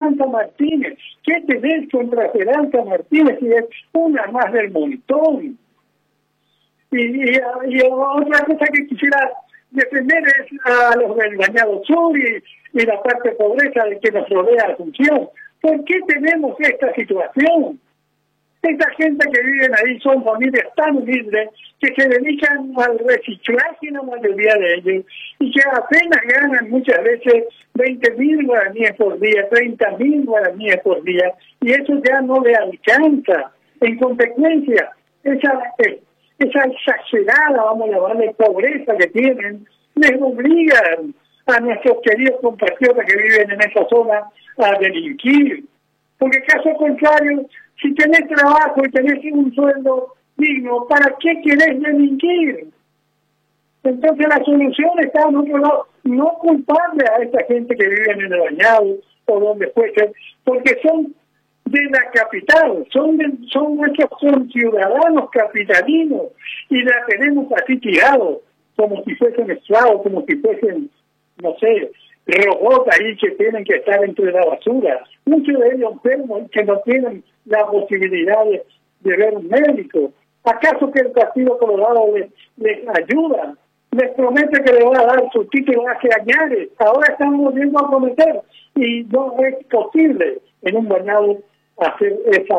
Esperanza Martínez. ¿Qué tenés contra Esperanza Martínez si es una más del montón? Y otra cosa que quisiera defender es a los del Bañado Sur y la parte de pobreza de que nos rodea Asunción. ¿Por qué tenemos esta situación? Esta gente que viven ahí son familias tan humildes que se dedican al reciclaje, la mayoría de ellos, y que apenas ganan muchas veces 20.000 guaraníes por día, 30.000 guaraníes por día, y eso ya no le alcanza. En consecuencia, esa exagerada, vamos a llamarle, pobreza que tienen, les obligan a nuestros queridos compatriotas que viven en esa zona a delinquir. Porque caso contrario, si tenés trabajo y tenés un sueldo digno, ¿para qué querés delinquir? Entonces la solución está en otro lado, no culparle a esta gente que vive en el Bañado o donde fuese, porque son de la capital, son nuestros conciudadanos capitalinos y la tenemos así tirados, como si fuesen esclavos, como si fuesen, no sé, robots ahí que tienen que estar entre la basura. Muchos de ellos enfermos que no tienen la posibilidad de ver un médico. ¿Acaso que el Partido Colorado les ayuda? Les promete que le va a dar su título hace años. Ahora están volviendo a prometer y no es posible en un Bañado hacer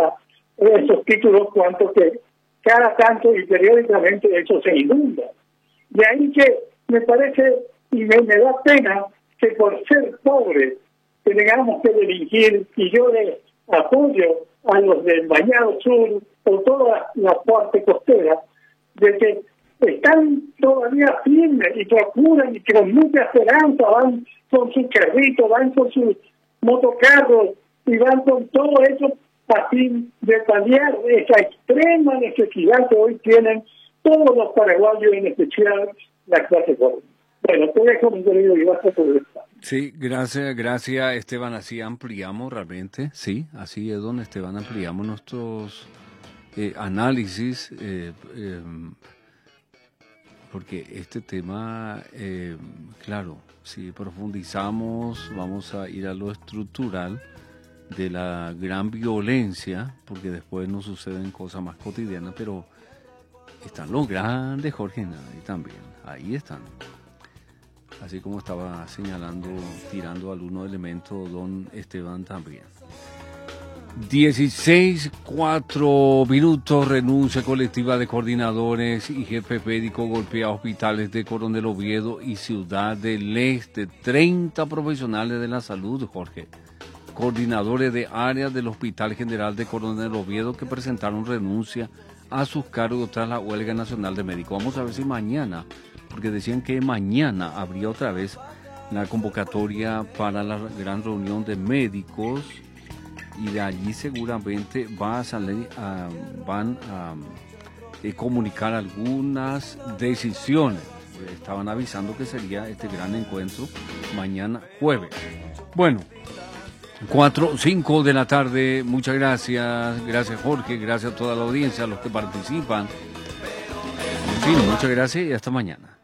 esos títulos cuanto que cada tanto y periódicamente eso se inunda. De ahí que me parece y me da pena que por ser pobres tengamos que delinquir, y yo le apoyo a los del Bañado Sur o toda la parte costera de que están todavía firmes y procuran y que con mucha esperanza van con su carrito, van con sus motocarros y van con todo eso a fin de paliar esa extrema necesidad que hoy tienen todos los paraguayos, en especial la clase joven. Bueno, te dejo, mi querido, y basta por esto. Sí, gracias Esteban, así ampliamos realmente, sí, así es donde Esteban ampliamos nuestros análisis, porque este tema, claro, si profundizamos vamos a ir a lo estructural de la gran violencia, porque después nos suceden cosas más cotidianas, pero están los grandes, Jorge, ahí también, ahí están. Así como estaba señalando, tirando algunos elementos, don Esteban también. 16:04 renuncia colectiva de coordinadores y jefe médico golpea hospitales de Coronel Oviedo y Ciudad del Este. 30 profesionales de la salud, Jorge, coordinadores de áreas del Hospital General de Coronel Oviedo que presentaron renuncia a sus cargos tras la huelga nacional de médicos. Vamos a ver si mañana, porque decían que mañana habría otra vez la convocatoria para la gran reunión de médicos y de allí seguramente van a comunicar algunas decisiones. Estaban avisando que sería este gran encuentro mañana jueves. Bueno, 4:05 de la tarde, muchas gracias Jorge, gracias a toda la audiencia, a los que participan. En fin, muchas gracias y hasta mañana.